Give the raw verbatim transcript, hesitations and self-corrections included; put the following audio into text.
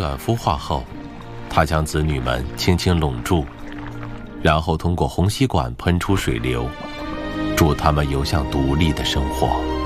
卵孵化后，他将子女们轻轻拢住，然后通过虹吸管喷出水流，助他们游向独立的生活。